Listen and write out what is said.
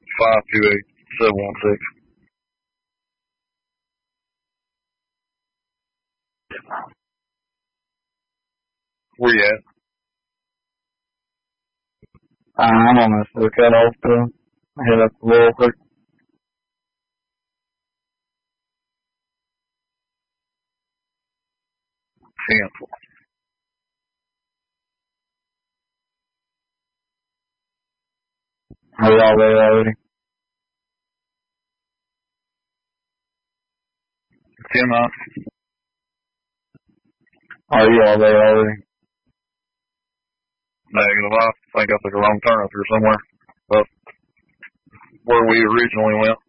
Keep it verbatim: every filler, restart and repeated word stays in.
five two eight seven one six. Where you at? I'm on this little cutoff too. Head up the real quick. Cancel. Are y'all there already? Ten knots. Are you all there already? Negative. I think I took a wrong turn up here somewhere. But where we originally went.